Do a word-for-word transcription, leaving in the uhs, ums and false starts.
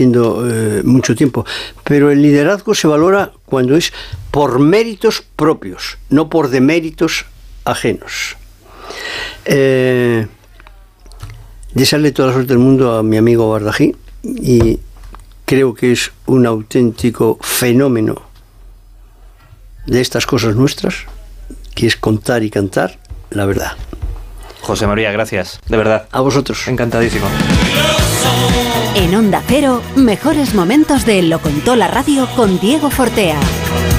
siendo eh, mucho tiempo, pero el liderazgo se valora cuando es por méritos propios, no por deméritos ajenos. Eh, desearle toda la suerte del mundo a mi amigo Bardají, y creo que es un auténtico fenómeno de estas cosas nuestras, que es contar y cantar la verdad. José María, gracias, de verdad. A vosotros. Encantadísimo. En Onda Cero, mejores momentos de Lo Contó la Radio con Diego Fortea.